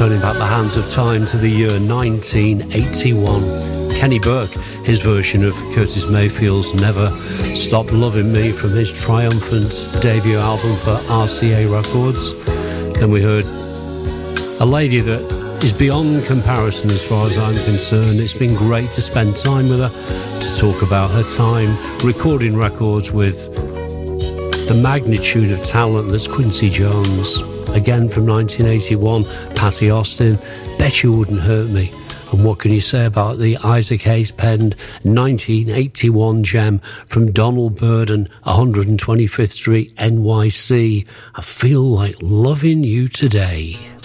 Turning back the hands of time to the year 1981. Kenny Burke, his version of Curtis Mayfield's Never Stop Loving Me from his triumphant debut album for RCA Records. Then we heard a lady that is beyond comparison as far as I'm concerned. It's been great to spend time with her, to talk about her time recording records with the magnitude of talent that's Quincy Jones. Again from 1981, Patti Austin, Bet You Wouldn't Hurt Me. And what can you say about the Isaac Hayes penned 1981 gem from Donald Byrd, 125th Street, NYC, I Feel Like Loving You Today.